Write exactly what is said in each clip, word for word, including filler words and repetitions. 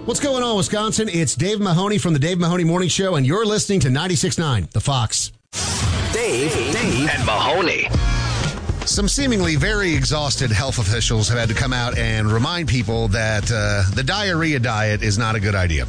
What's going on, Wisconsin? It's Dave Mahoney from the Dave Mahoney Morning Show, and you're listening to ninety-six point nine, The Fox. Dave, Dave, and Mahoney. Some seemingly very exhausted health officials have had to come out and remind people that uh, the diarrhea diet is not a good idea.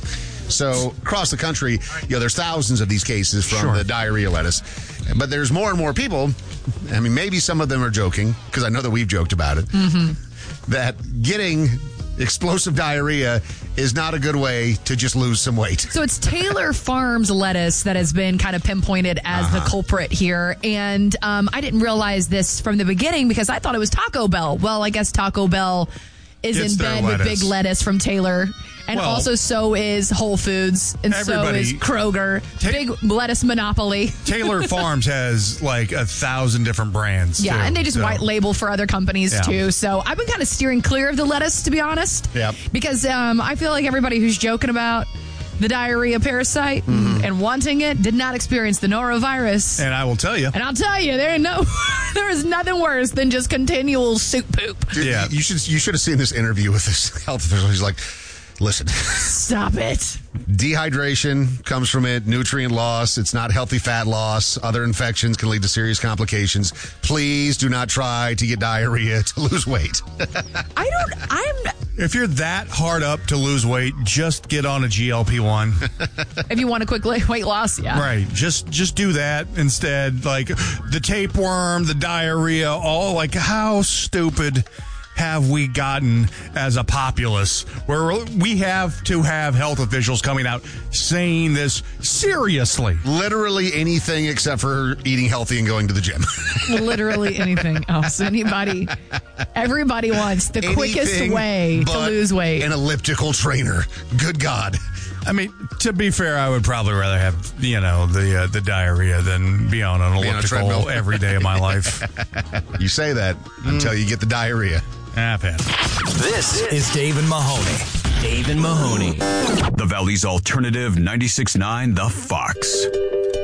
So across the country, you know, there's thousands of these cases from Sure. the diarrhea lettuce. But there's more and more people, I mean, maybe some of them are joking, because I know that we've joked about it, mm-hmm. that getting explosive diarrhea is not a good way to just lose some weight. So it's Taylor Farms lettuce that has been kind of pinpointed as uh-huh. the culprit here. And um, I didn't realize this from the beginning because I thought it was Taco Bell. Well, I guess Taco Bell is It's in their bed with lettuce. big lettuce from Taylor. And Well, also so is Whole Foods. And so everybody- is Kroger. Ta- big lettuce monopoly. Taylor Farms has like a thousand different brands. Yeah, too, and they just so. white label for other companies Yeah. too. So I've been kind of steering clear of the lettuce, to be honest. Yep. Because um, I feel like everybody who's joking about the diarrhea parasite Mm-hmm. and wanting it did not experience the norovirus. And I will tell you. And I'll tell you, there ain't no, there is nothing worse than just continual soup poop. Dude, Yeah. You should you should have seen this interview with this health official. He's like, listen, Stop it. dehydration comes from it, nutrient loss. It's not healthy fat loss. Other infections can lead to serious complications. Please do not try to get diarrhea to lose weight. I don't, I'm, If you're that hard up to lose weight, just get on a G L P one. if you want a quick weight loss, yeah. Right. Just just do that instead. Like the tapeworm, the diarrhea, all like how stupid have we gotten as a populace where we have to have health officials coming out saying this seriously? Literally anything except for eating healthy and going to the gym. Literally anything else. Anybody, everybody wants the quickest Anything way to but lose weight. An elliptical trainer. Good God. I mean, to be fair, I would probably rather have, you know, the uh, the diarrhea than be on an Be on a elliptical treadmill. every day of my life. You say that until you get the diarrhea. I've had it. This is Dave and Mahoney. Dave and Mahoney. The Valley's alternative ninety-six point nine, The Fox.